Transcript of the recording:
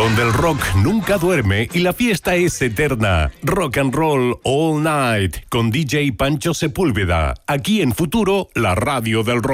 donde el rock nunca duerme y la fiesta es eterna. Rock and Roll All Night con DJ Pancho Sepúlveda, aquí en Futuro, la radio del rock.